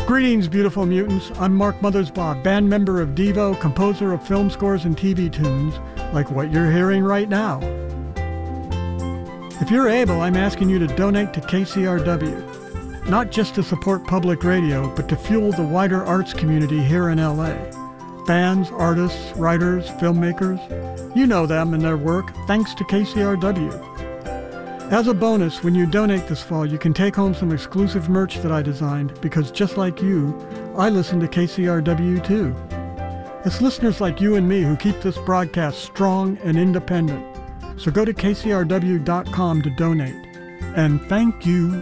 Greetings, beautiful mutants. I'm Mark Mothersbaugh, band member of Devo, composer of film scores and TV tunes, like what you're hearing right now. If you're able, I'm asking you to donate to KCRW, not just to support public radio, but to fuel the wider arts community here in LA. Bands, artists, writers, filmmakers, you know them and their work, thanks to KCRW. As a bonus, when you donate this fall, you can take home some exclusive merch that I designed because just like you, I listen to KCRW too. It's listeners like you and me who keep this broadcast strong and independent. So go to kcrw.com to donate. And thank you.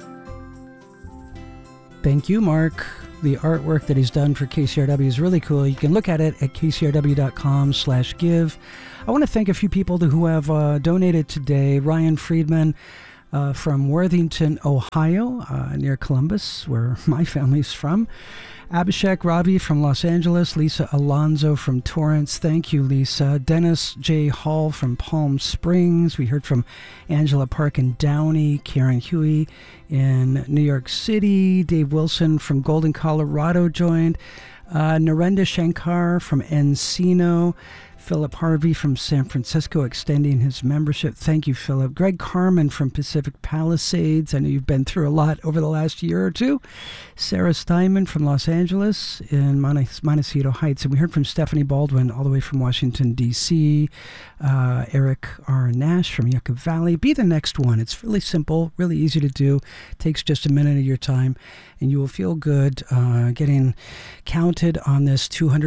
Thank you, Mark. The artwork that he's done for KCRW is really cool. You can look at it at kcrw.com/give. I want to thank a few people who have donated today. Ryan Friedman from Worthington, Ohio, near Columbus, where my family's from. Abhishek Ravi from Los Angeles. Lisa Alonzo from Torrance. Thank you, Lisa. Dennis J. Hall from Palm Springs. We heard from Angela Park in Downey. Karen Huey in New York City. Dave Wilson from Golden, Colorado joined. Narendra Shankar from Encino. Philip Harvey from San Francisco extending his membership. Thank you, Philip. Greg Carmen from Pacific Palisades. I know you've been through a lot over the last year or two. Sarah Steinman from Los Angeles in Montecito Heights. And we heard from Stephanie Baldwin all the way from Washington, D.C. Eric R. Nash from Yucca Valley. Be the next one. It's really simple, really easy to do. It takes just a minute of your time, and you will feel good getting counted on this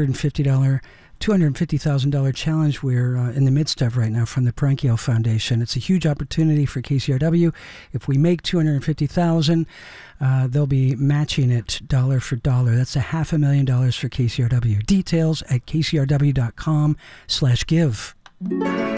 $250,000 challenge we're in the midst of right now from the Parenchio Foundation. It's a huge opportunity for KCRW. If we make $250,000, they'll be matching it dollar for dollar. That's $500,000 for KCRW. Details at kcrw.com/give.